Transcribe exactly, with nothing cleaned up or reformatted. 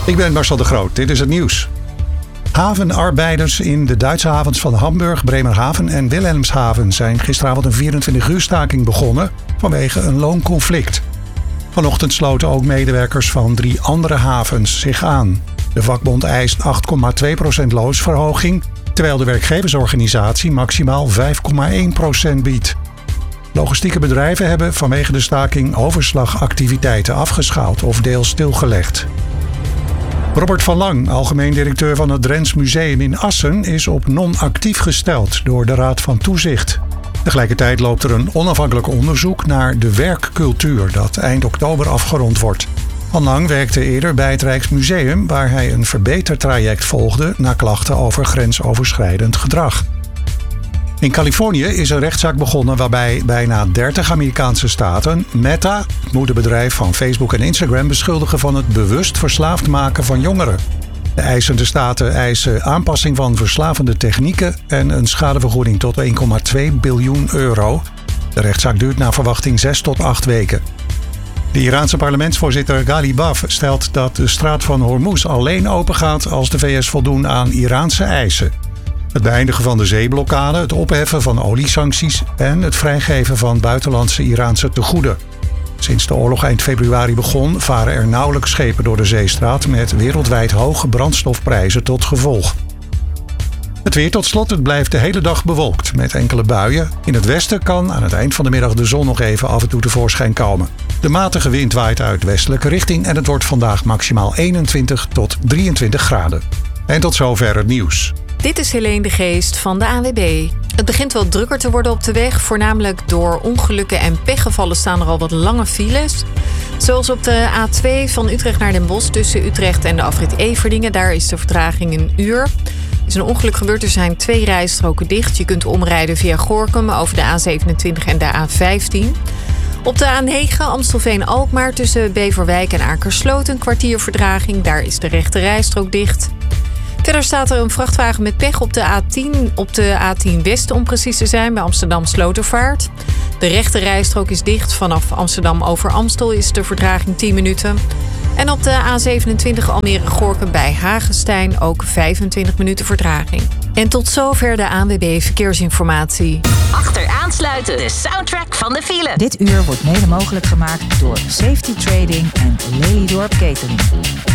Ik ben Marcel de Groot, dit is het nieuws. Havenarbeiders in de Duitse havens van Hamburg, Bremerhaven en Wilhelmshaven zijn gisteravond een vierentwintig uur staking begonnen vanwege een loonconflict. Vanochtend sloten ook medewerkers van drie andere havens zich aan. De vakbond eist acht komma twee procent loonsverhoging, terwijl de werkgeversorganisatie maximaal vijf komma één procent biedt. Logistieke bedrijven hebben vanwege de staking overslagactiviteiten afgeschaald of deels stilgelegd. Robert van Lang, algemeen directeur van het Drents Museum in Assen, is op non-actief gesteld door de Raad van Toezicht. Tegelijkertijd loopt er een onafhankelijk onderzoek naar de werkcultuur dat eind oktober afgerond wordt. Van Lang werkte eerder bij het Rijksmuseum, waar hij een verbetertraject volgde na klachten over grensoverschrijdend gedrag. In Californië is een rechtszaak begonnen waarbij bijna dertig Amerikaanse staten Meta, het moederbedrijf van Facebook en Instagram, beschuldigen van het bewust verslaafd maken van jongeren. De eisende staten eisen aanpassing van verslavende technieken en een schadevergoeding tot één komma twee biljoen euro. De rechtszaak duurt naar verwachting zes tot acht weken. De Iraanse parlementsvoorzitter Ghalibaf stelt dat de straat van Hormuz alleen opengaat als de V S voldoen aan Iraanse eisen. Het beëindigen van de zeeblokkade, het opheffen van oliesancties en het vrijgeven van buitenlandse Iraanse tegoeden. Sinds de oorlog eind februari begon, varen er nauwelijks schepen door de zeestraat met wereldwijd hoge brandstofprijzen tot gevolg. Het weer tot slot, het blijft de hele dag bewolkt met enkele buien. In het westen kan aan het eind van de middag de zon nog even af en toe tevoorschijn komen. De matige wind waait uit westelijke richting en het wordt vandaag maximaal eenentwintig tot drieëntwintig graden. En tot zover het nieuws. Dit is Helene de Geest van de A N W B. Het begint wel drukker te worden op de weg. Voornamelijk door ongelukken en pechgevallen staan er al wat lange files. Zoals op de A twee van Utrecht naar Den Bosch tussen Utrecht en de afrit Everdingen. Daar is de vertraging een uur. Er is een ongeluk gebeurd, er zijn twee rijstroken dicht. Je kunt omrijden via Gorinchem over de A zevenentwintig en de A vijftien. Op de A negen Amstelveen-Alkmaar tussen Beverwijk en Akersloot een kwartier vertraging. Daar is de rechte rijstrook dicht. Verder staat er een vrachtwagen met pech op de A tien, op de A tien West om precies te zijn, bij Amsterdam Slotervaart. De rechte rijstrook is dicht. Vanaf Amsterdam over Amstel is de vertraging tien minuten. En op de A zevenentwintig Almere-Gorkum bij Hagestein ook vijfentwintig minuten vertraging. En tot zover de A N W B Verkeersinformatie. Achteraansluiten, de soundtrack van de file. Dit uur wordt mede mogelijk gemaakt door Safety Trading en Lelydorp Catering.